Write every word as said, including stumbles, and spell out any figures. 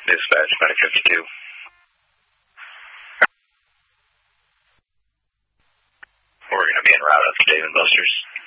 Dispatch, Medic fifty-two. We're going to be en route up to Dave and Buster's.